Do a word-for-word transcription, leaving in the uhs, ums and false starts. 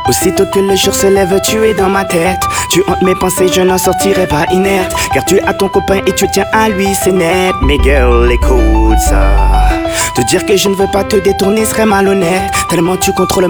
Aussitôt que le jour se lève, tu es dans ma tête. Tu hantes mes pensées, je n'en sortirai pas inerte. Car tu as ton copain et tu tiens à lui, c'est net. Mais girl, écoute ça. Te dire que je ne veux pas te détourner serait malhonnête. Tellement tu contrôles